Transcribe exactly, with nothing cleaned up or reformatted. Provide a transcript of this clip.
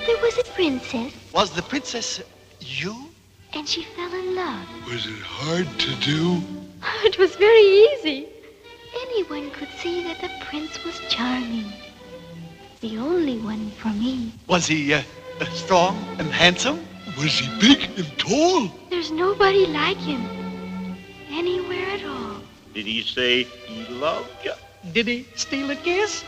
There was a princess. Was the princess you? And she fell in love. Was it hard to do? It was very easy. Anyone could see that the prince was charming. The only one for me. Was he uh, uh, strong and handsome? Was he big and tall? There's nobody like him. Anywhere at all. Did he say he loved you? Did he steal a kiss?